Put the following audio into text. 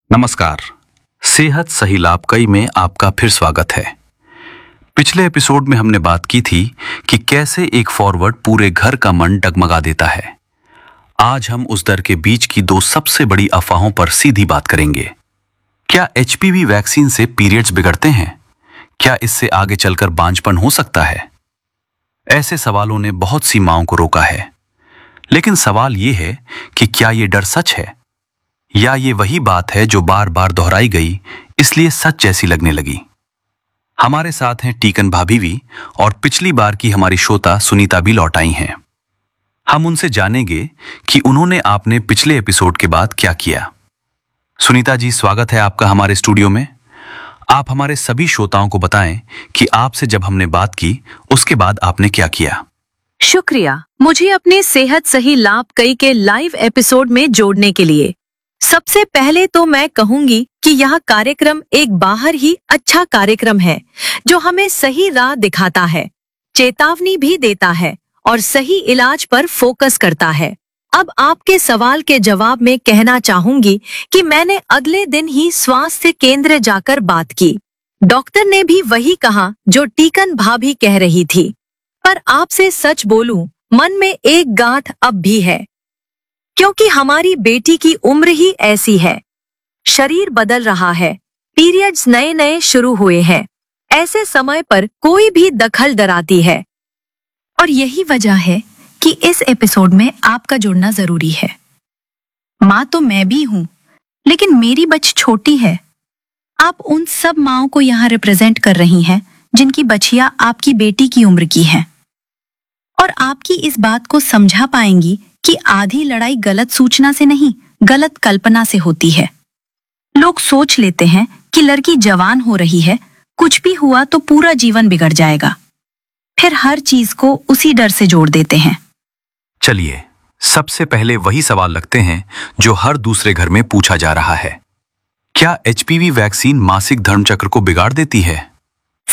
नमस्कार। सेहत सही लाभ कई में आपका फिर स्वागत है। पिछले एपिसोड में हमने बात की थी कि कैसे एक फॉरवर्ड पूरे घर का मन डगमगा देता है। आज हम उस डर के बीच की दो सबसे बड़ी अफवाहों पर सीधी बात करेंगे। क्या एचपीवी वैक्सीन से पीरियड्स बिगड़ते हैं? क्या इससे आगे चलकर बांझपन हो सकता है? ऐसे सवालों ने बहुत सी मांओं को रोका है। लेकिन सवाल यह है कि क्या ये डर सच है, या ये वही बात है जो बार बार दोहराई गई इसलिए सच जैसी लगने लगी। हमारे साथ हैं टीकन भाभी भी, और पिछली बार की हमारी श्रोता सुनीता भी लौट आई हैं। हम उनसे जानेंगे कि उन्होंने आपने पिछले एपिसोड के बाद क्या किया। सुनीता जी, स्वागत है आपका हमारे स्टूडियो में। आप हमारे सभी श्रोताओं को बताएं कि आपसे जब हमने बात की उसके बाद आपने क्या किया। शुक्रिया मुझे अपने सेहत सही लाभ कई के लाइव एपिसोड में जोड़ने के लिए। सबसे पहले तो मैं कहूंगी कि यह कार्यक्रम एक बाहर ही अच्छा कार्यक्रम है जो हमें सही राह दिखाता है, चेतावनी भी देता है और सही इलाज पर फोकस करता है। अब आपके सवाल के जवाब में कहना चाहूंगी कि मैंने अगले दिन ही स्वास्थ्य केंद्र जाकर बात की। डॉक्टर ने भी वही कहा जो टीकन भाभी कह रही थी। पर आपसे सच बोलूं, मन में एक गांठ अब भी है, क्योंकि हमारी बेटी की उम्र ही ऐसी है। शरीर बदल रहा है, पीरियड्स नए नए शुरू हुए हैं। ऐसे समय पर कोई भी दखल डराती है, और यही वजह है कि इस एपिसोड में आपका जुड़ना जरूरी है। माँ तो मैं भी हूँ, लेकिन मेरी बच्ची छोटी है। आप उन सब माँओं को यहाँ रिप्रेजेंट कर रही हैं जिनकी बच्चियाँ आपकी बेटी की उम्र की हैं, और आपकी इस बात को समझा पाएंगी कि आधी लड़ाई गलत सूचना से नहीं, गलत कल्पना से होती है। लोग सोच लेते हैं कि लड़की जवान हो रही है, कुछ भी हुआ तो पूरा जीवन बिगड़ जाएगा। फिर हर चीज को उसी डर से जोड़ देते हैं। चलिए सबसे पहले वही सवाल लगते हैं जो हर दूसरे घर में पूछा जा रहा है। क्या एचपीवी वैक्सीन मासिक धर्मचक्र को बिगाड़ देती है?